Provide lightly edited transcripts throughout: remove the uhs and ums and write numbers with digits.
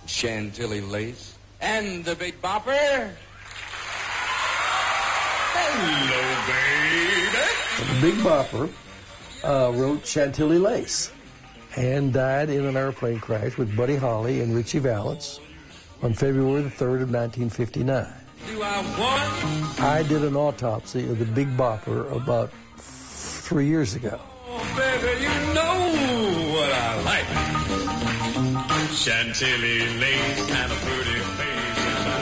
Chantilly Lace, and the Big Bopper. Hello, baby. The Big Bopper wrote Chantilly Lace and died in an airplane crash with Buddy Holly and Richie Valens on February the 3rd of 1959. I did an autopsy of the Big Bopper about 3 years ago. Oh, baby, you know what I like. Chantilly lace and a pretty face.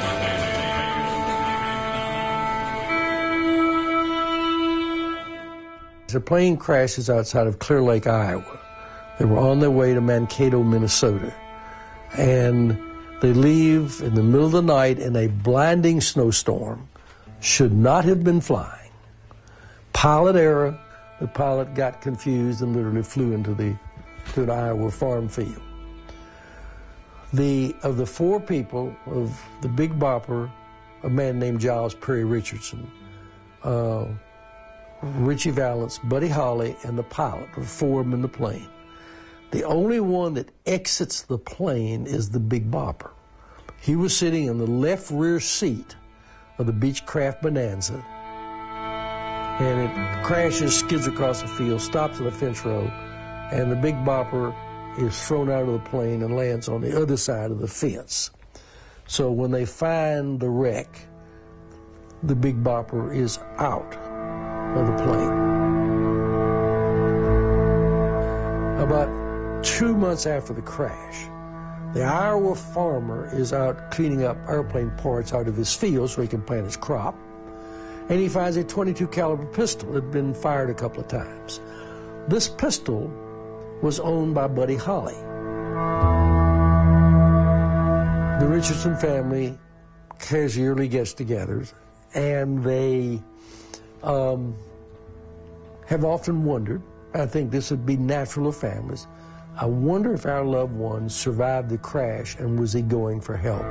The plane crashes outside of Clear Lake, Iowa. They were on their way to Mankato, Minnesota. And they leave in the middle of the night in a blinding snowstorm. Should not have been flying. Pilot error. The pilot got confused and literally flew into an Iowa farm field. Of the four people of the Big Bopper, a man named Giles Perry Richardson, Richie Valens, Buddy Holly, and the pilot, there were four of them in the plane. The only one that exits the plane is the Big Bopper. He was sitting in the left rear seat of the Beechcraft Bonanza, and it crashes, skids across the field, stops at a fence row, and the Big Bopper is thrown out of the plane and lands on the other side of the fence. So when they find the wreck, the Big Bopper is out of the plane. About 2 months after the crash, the Iowa farmer is out cleaning up airplane parts out of his field so he can plant his crop, and he finds a .22 caliber pistol that had been fired a couple of times. This pistol was owned by Buddy Holly. The Richardson family has yearly get-togethers, and they have often wondered, I think this would be natural of families, I wonder if our loved one survived the crash and was he going for help.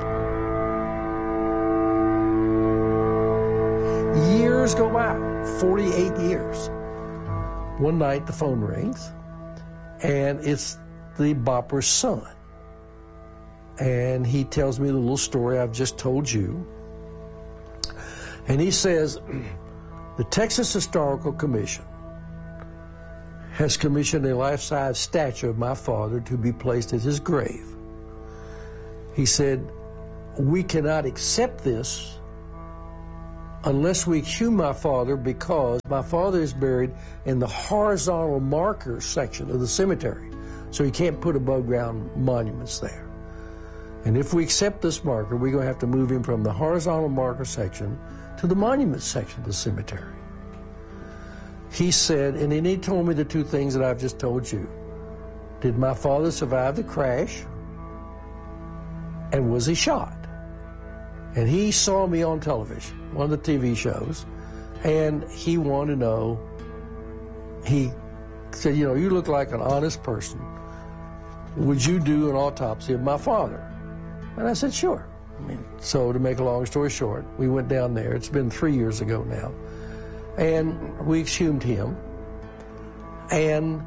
Years go by, 48 years. One night the phone rings, and it's the Bopper's son. And he tells me the little story I've just told you. And he says, the Texas Historical Commission has commissioned a life-size statue of my father to be placed at his grave. He said, we cannot accept this unless we exhume my father, because my father is buried in the horizontal marker section of the cemetery, so he can't put above-ground monuments there. And if we accept this marker, we're going to have to move him from the horizontal marker section to the monument section of the cemetery. He said, and then he told me the two things that I've just told you. Did my father survive the crash? And was he shot? And he saw me on television, one of the TV shows, and he wanted to know, he said, you know, you look like an honest person. Would you do an autopsy of my father? And I said, sure. I mean, so to make a long story short, we went down there. It's been 3 years ago now. And we exhumed him. And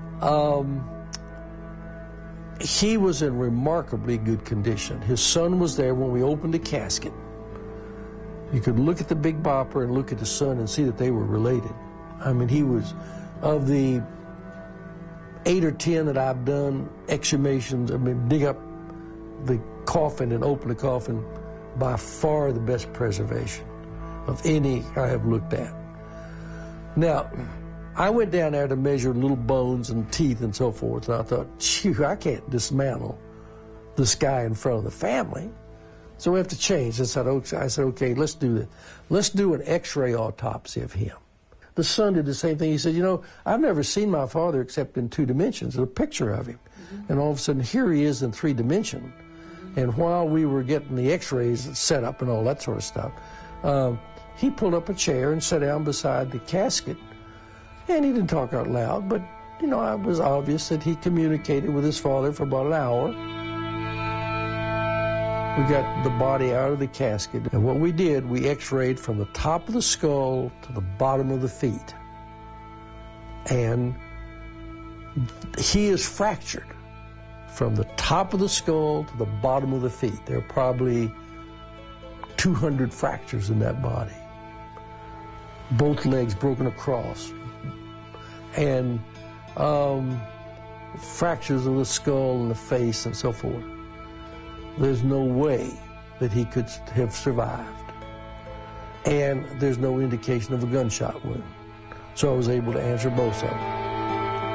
he was in remarkably good condition. His son was there when we opened the casket. You could look at the Big Bopper and look at the son and see that they were related. I mean, he was, of the 8 or 10 that I've done exhumations, I mean, dig up the coffin and open the coffin, by far the best preservation of any I have looked at. Now, I went down there to measure little bones and teeth and so forth, and I thought, phew, I can't dismantle this guy in front of the family. So we have to change. I said, okay, let's do this. Let's do an X-ray autopsy of him. The son did the same thing. He said, you know, I've never seen my father except in 2 dimensions. There's a picture of him. Mm-hmm. And all of a sudden, here he is in 3 dimensions. And while we were getting the X-rays set up and all that sort of stuff, he pulled up a chair and sat down beside the casket. And he didn't talk out loud, but, you know, it was obvious that he communicated with his father for about an hour. We got the body out of the casket, and what we did, we X-rayed from the top of the skull to the bottom of the feet. And he is fractured from the top of the skull to the bottom of the feet. There are probably 200 fractures in that body. Both legs broken across. And fractures of the skull and the face and so forth. There's no way that he could have survived. And there's no indication of a gunshot wound. So I was able to answer both of them.